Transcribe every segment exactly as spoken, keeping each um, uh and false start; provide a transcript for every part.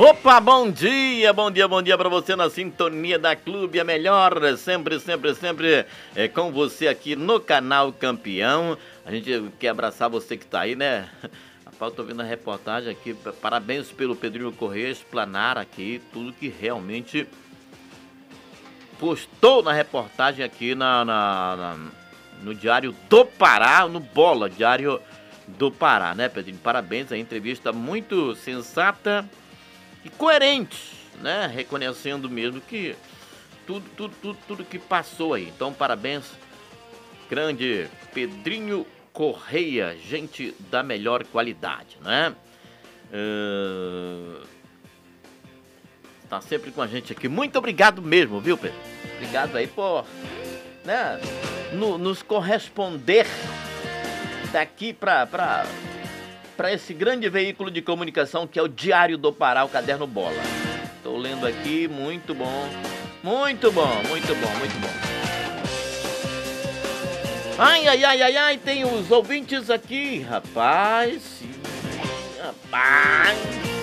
Opa, bom dia, bom dia, bom dia pra você na sintonia da Clube, a melhor, sempre, sempre, sempre é com você aqui no canal Campeão. A gente quer abraçar você que tá aí, né? Rapaz, eu tô vendo a reportagem aqui, parabéns pelo Pedrinho Corrêa explanar aqui tudo que realmente postou na reportagem aqui na, na, na, no Diário do Pará, no Bola, Diário do Pará, né, Pedrinho? Parabéns, a entrevista muito sensata e coerente, né? Reconhecendo mesmo que tudo, tudo, tudo, tudo que passou aí. Então, parabéns, grande Pedrinho Corrêa, gente da melhor qualidade, né? Uh... Tá sempre com a gente aqui. Muito obrigado mesmo, viu, Pedro? Obrigado aí por, né, no, nos corresponder daqui pra... pra... para esse grande veículo de comunicação que é o Diário do Pará, o Caderno Bola. Estou lendo aqui, muito bom, muito bom, muito bom, muito bom. Ai, ai, ai, ai, ai, tem os ouvintes aqui, rapaz, sim, rapaz.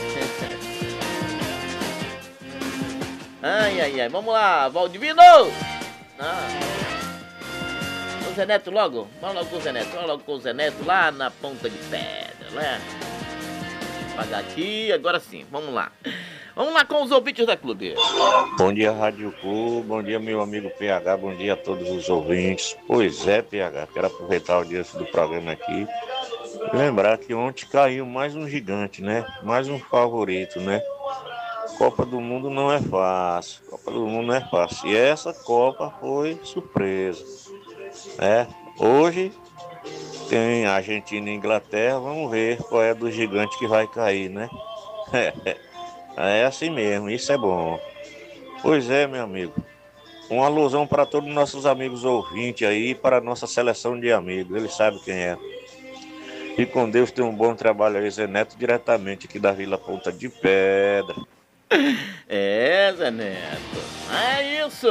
Ai, ai, ai, vamos lá, Valdivino! Ah. O Zé Neto logo, vamos logo com o Zé Neto, vamos logo com o Zé Neto lá na ponta de pedra, né? Apagar aqui, agora sim, vamos lá. Vamos lá com os ouvintes da Clube. Bom dia, Rádio Clube, bom dia, meu amigo P H, bom dia a todos os ouvintes. Pois é, P H, quero aproveitar o dia do programa aqui e lembrar que ontem caiu mais um gigante, né? Mais um favorito, né? Copa do Mundo não é fácil, Copa do Mundo não é fácil. E essa Copa foi surpresa, né? Hoje tem Argentina e Inglaterra, vamos ver qual é do gigante que vai cair, né? É assim mesmo, isso é bom. Pois é, meu amigo. Uma alusão para todos os nossos amigos ouvintes aí, para a nossa seleção de amigos, eles sabem quem é. E com Deus, tem um bom trabalho aí, Zé Neto, diretamente aqui da Vila Ponta de Pedra. É, Zé Neto, é isso.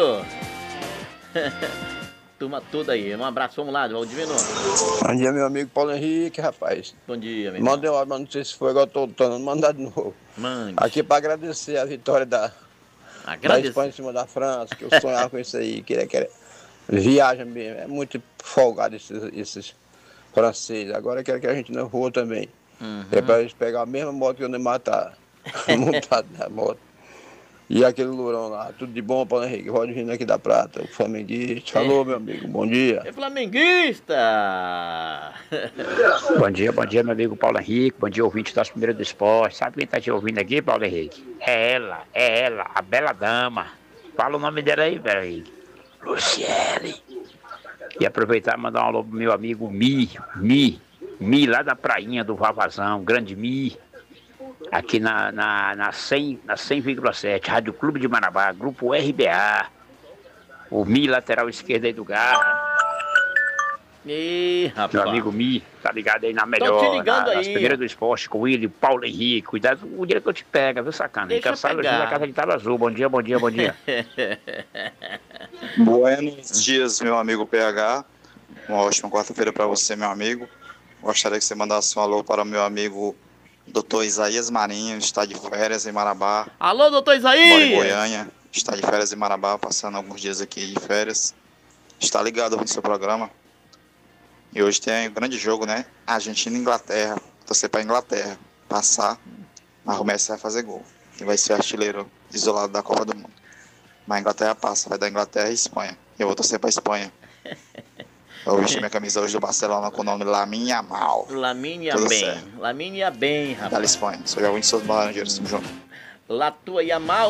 Turma toda aí, um abraço, vamos lá, Valdivino. Bom dia, meu amigo Paulo Henrique, rapaz. Bom dia, meu Mandei uma, mas não sei se foi igual eu tô lutando, mandar de novo. Mande. Aqui para agradecer a vitória da, da Espanha em cima da França, que eu sonhava com isso aí, queria, queria. Viagem mesmo, é muito folgado esses, esses franceses. Agora eu quero que a gente não voe também. Uhum. É para eles pegar a mesma moto que eu nem matar, montado na moto. E aquele lourão lá, tudo de bom, Paulo Henrique, Roda vindo aqui da Prata, o flamenguista. Falou, meu amigo, bom dia. É flamenguista! Bom dia, bom dia, meu amigo Paulo Henrique, bom dia, ouvinte das Primeiras do Esporte. Sabe quem tá te ouvindo aqui, Paulo Henrique? É ela, é ela, a bela dama. Fala o nome dela aí, Paulo Henrique. Luciele. E aproveitar e mandar um alô pro meu amigo Mi, Mi, Mi lá da prainha do Vavazão, grande Mi. Aqui na, na, na cem vírgula sete, Rádio Clube de Marabá, Grupo R B A, o Mi, lateral esquerdo aí do Garra. Ih, rapaz. Meu amigo Mi, tá ligado aí na melhor, te ligando na, aí. nas primeiras do esporte, com o Willi, Paulo Henrique, cuidado o dia que eu te pega, viu, sacana? Deixa Cansado pegar. da casa de Tava Azul, bom dia, bom dia, bom dia. Buenos dias, meu amigo P H, uma ótima quarta-feira para você, meu amigo. Gostaria que você mandasse um alô para o meu amigo doutor Isaías Marinho, está de férias em Marabá. Alô, doutor Isaías! Mora em Goiânia, está de férias em Marabá, passando alguns dias aqui de férias. Está ligado no seu programa. E hoje tem um grande jogo, né? Argentina e Inglaterra. Torcer para a Inglaterra passar, mas o Messi vai fazer gol. E vai ser artilheiro isolado da Copa do Mundo. Mas a Inglaterra passa, vai dar Inglaterra e Espanha. Eu vou torcer para a Espanha. Eu vesti minha camisa hoje do Barcelona com o nome Lamine Yamal. Lamine Yamal. Lamine Yamal, rapaz. Da Espanha. Sou já o Winson dos Laranjeiros, estamos juntos. Latua Yamal.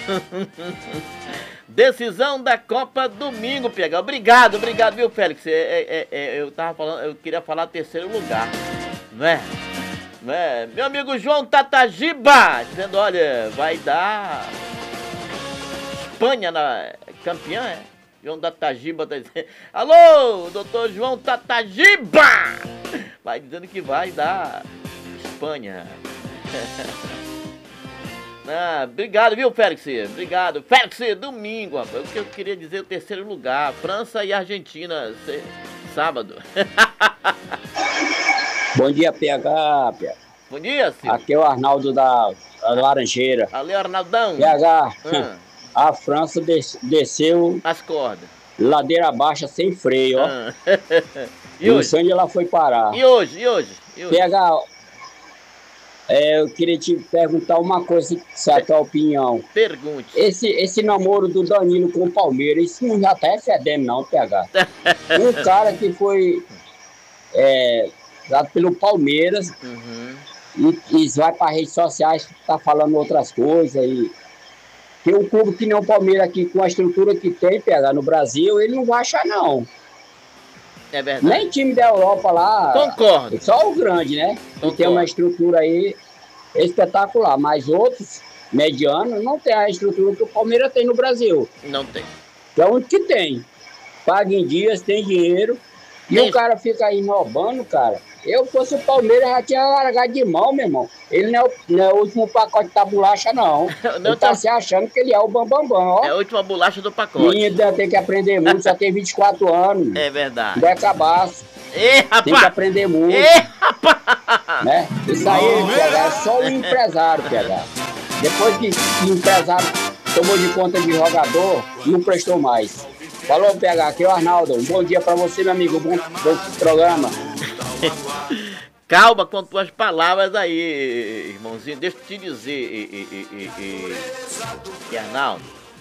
Decisão da Copa domingo, P H. Obrigado, obrigado, viu, Félix? É, é, é, eu tava falando, eu queria falar terceiro lugar, não é? Não é? Meu amigo João Tatagiba, dizendo, olha, vai dar Espanha na campeã, é? João Tatagiba tá dizendo, alô, doutor João Tatagiba, vai dizendo que vai dar Espanha. Ah, obrigado, viu, Félix? Obrigado. Félix, domingo, rapaz. O que eu queria dizer, o terceiro lugar. França e Argentina, sábado. Bom dia, P H. Bom dia, Ciro. Aqui é o Arnaldo da a Laranjeira. Valeu, Arnaldão. P H, Ah. a França des- desceu As cordas. ladeira abaixo sem freio, ó. Ah. E não sei onde ela foi parar. E hoje? E hoje? E hoje? P H, é, eu queria te perguntar uma coisa, se é a tua opinião. Pergunte. Esse, esse namoro do Danilo com o Palmeiras, isso não já tá excedendo não, P H. Um cara que foi é, dado pelo Palmeiras Uhum. e, e vai para redes sociais, tá falando outras coisas. E tem um clube que nem o Palmeiras aqui, com a estrutura que tem, P H, no Brasil, ele não vai achar não. É verdade. Nem time da Europa lá. Concordo. Só o grande, né? Que Concordo. tem uma estrutura aí espetacular. Mas outros, medianos, não tem a estrutura que o Palmeiras tem no Brasil. Não tem. Que é onde que tem. Paga em dias, tem dinheiro. E Tem. o cara fica aí roubando, cara. Eu fosse o Palmeiras, já tinha largado de mão, meu irmão. Ele não é o, não é o último pacote da bolacha, não. Não, Ele tá tá- se achando que ele é o bambambam, bam, bam, ó. É a última bolacha do pacote. Menino deve ter que aprender muito, só tem vinte e quatro anos. É verdade. Não é cabaço. Ei, Tem que rapaz! aprender muito. Ei, rapaz! Né? Isso aí, P H, é só o empresário, P H. Depois que o empresário tomou de conta de jogador, não prestou mais. Falou, P H, aqui é o Arnaldo. Um bom dia pra você, meu amigo. Bom, bom programa. Calma com tuas palavras aí, irmãozinho. Deixa eu te dizer, e, e, e, e, e, Arnaldo,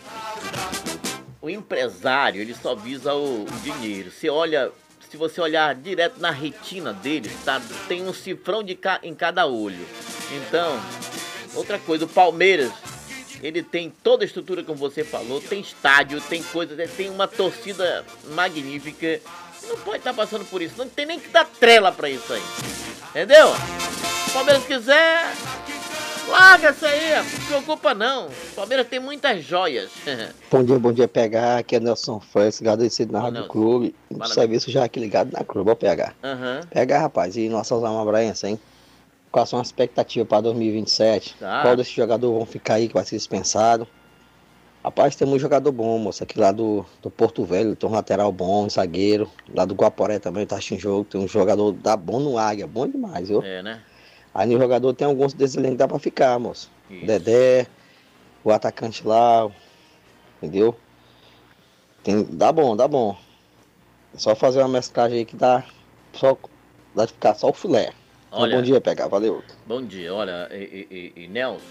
o empresário, ele só visa o, o dinheiro. Você olha, se você olhar direto na retina dele, tá, tem um cifrão de ca, em cada olho. Então, outra coisa, o Palmeiras, ele tem toda a estrutura, como você falou, tem estádio, tem coisa, tem uma torcida magnífica. Não pode estar passando por isso, não tem nem que dar trela pra isso aí. Entendeu? Se o Palmeiras quiser, larga isso aí, não se preocupa não. O Palmeiras tem muitas joias. Bom dia, bom dia, P H. Aqui é Nelson Francis, agradecido na Ô, Rádio Nelson. Clube. No Fala, serviço já aqui ligado na Clube, ó, P H. Aham. P H, rapaz, e nossa alma braença, hein? Quais são as expectativas para dois mil e vinte e sete? Tá. Qual desses jogadores vão ficar aí que vai ser dispensado? Rapaz, tem muito jogador bom, moço. Aqui lá do, do Porto Velho, tem um lateral bom, um zagueiro. Lá do Guaporé também tá em jogo. Tem um jogador da bom no Águia, bom demais, viu? É, né? Aí no jogador tem alguns desses elencos que dá pra ficar, moço. Isso. Dedé, o atacante lá, entendeu? Tem, dá bom, dá bom. É só fazer uma mesclagem aí que dá, só, dá de ficar só o filé. Então, Olha, bom dia, pegar, valeu. bom dia, olha, e, e, e, e Nelson,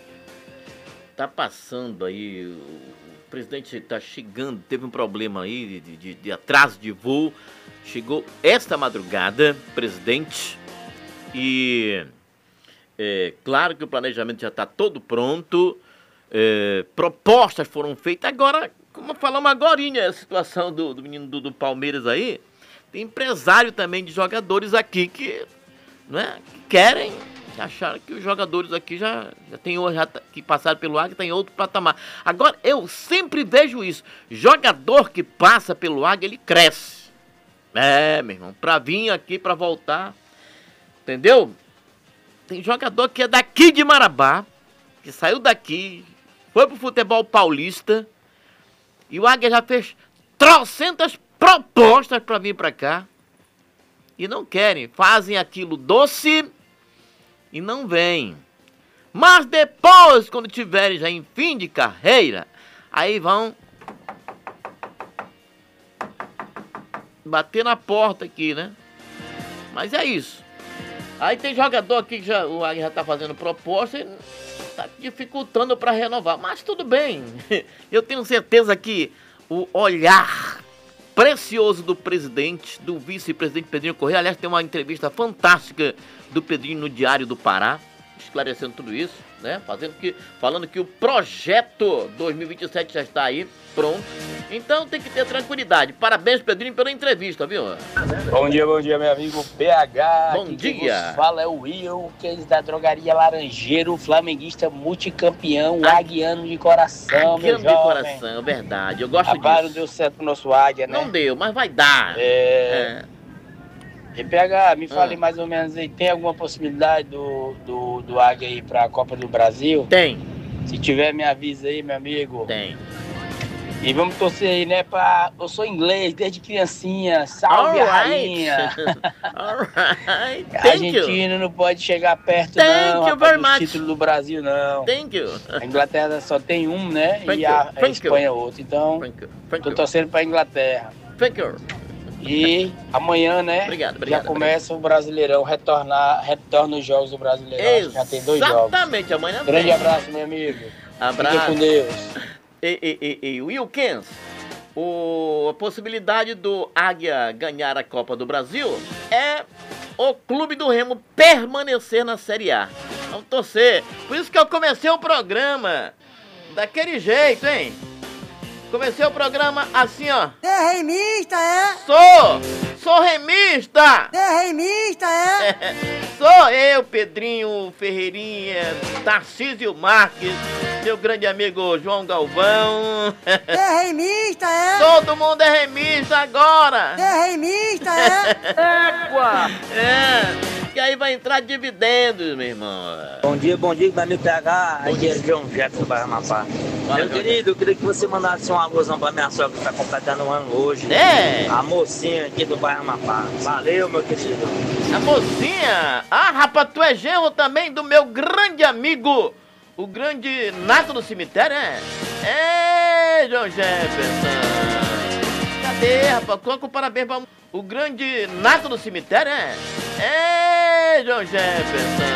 tá passando aí, o, o presidente tá chegando, teve um problema aí de, de, de atraso de voo, chegou esta madrugada, presidente, e é claro que o planejamento já está todo pronto, é, propostas foram feitas, agora, como falamos agorinha, a situação do, do menino do, do Palmeiras aí, tem empresário também de jogadores aqui que, não é, que querem, acharam que os jogadores aqui já, já tem já tá, que passaram pelo Águia, tem outro patamar. Agora, eu sempre vejo isso, jogador que passa pelo Águia, ele cresce. É, meu irmão, pra vir aqui, pra voltar, entendeu? Tem jogador que é daqui de Marabá, que saiu daqui, foi pro futebol paulista, e o Águia já fez trocentas propostas pra vir pra cá, e não querem, fazem aquilo doce e não vêm. Mas depois, quando tiverem já em fim de carreira, aí vão bater na porta aqui, né? Mas é isso. Aí tem jogador aqui que já, o Águia já tá fazendo proposta e tá dificultando para renovar. Mas tudo bem. Eu tenho certeza que o olhar precioso do presidente, do vice-presidente Pedrinho Corrêa, aliás, tem uma entrevista fantástica do Pedrinho no Diário do Pará, esclarecendo tudo isso, né? Fazendo que, falando que o projeto dois mil e vinte e sete já está aí, pronto. Então tem que ter tranquilidade. Parabéns, Pedrinho, pela entrevista, viu? Bom dia, bom dia, meu amigo P H. Bom Aqui dia. Quem vos fala é o Will, que é da Drogaria Laranjeiro, flamenguista multicampeão, Ah, águiano de coração, meu Aqui de jovem. coração, é verdade. Eu gosto Rapaz, não disso. deu certo pro nosso águia, né? Não deu, mas vai dar. É... É. E P H, me fale Ah. mais ou menos aí, tem alguma possibilidade do, do, do águia ir pra Copa do Brasil? Tem, Se tiver, me avisa aí, meu amigo. tem. E vamos torcer aí, né, pra... Eu sou inglês desde criancinha, salve All a right. rainha. All right. A Thank you. Argentina não pode chegar perto Thank não, you rapaz, very do much. título do Brasil não. Thank you. A Inglaterra só tem um, né, Thank e you. a, a Thank Espanha you. outro. Então, Thank you. Thank tô you. torcendo pra Inglaterra. Thank you. E amanhã, né, Obrigado, obrigado, já começa o Brasileirão, retornar, retorna os jogos do Brasileirão. Acho que já tem dois jogos. Exatamente, amanhã Grande tem. abraço, meu amigo. Abraço. Fique com Deus. E, e, e, e Wilkins, o, a possibilidade do Águia ganhar a Copa do Brasil é o Clube do Remo permanecer na Série A. Vamos torcer. Por isso que eu comecei o programa daquele jeito, hein? Comecei o programa assim, ó. É remista, é? Sou! Sou remista! É remista, é? Sou eu, Pedrinho Ferreirinha, Tarcísio Marques, meu grande amigo João Galvão. É remista, é? Todo mundo é remista agora! É remista, é? Égua! É, e aí vai entrar dividendos, meu irmão. Bom dia, bom dia, meu amigo P H. Aqui é João Jefferson Barra Amapá. Meu querido, eu queria que você mandasse um alôzão pra minha sogra que tá completando um ano hoje. É! A mocinha aqui do bairro Amapá. Valeu, meu querido. A mocinha! Ah, rapaz, tu é genro também do meu grande amigo, o grande Nato do Cemitério, é? É, João Jefferson! Cadê, rapaz? Coloca o parabéns pra o grande Nato do Cemitério, é? É, João Jefferson!